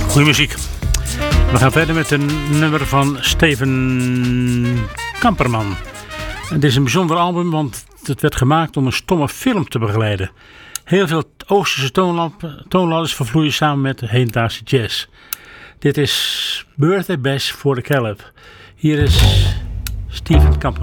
Goeie muziek. We gaan verder met een nummer van Steven Kamperman. Het is een bijzonder album, want het werd gemaakt om een stomme film te begeleiden. Heel veel Oosterse toonladders vervloeien samen met hedendaagse jazz. Dit is Birthday Bash voor de Caleb. Hier is Steven Kamperman.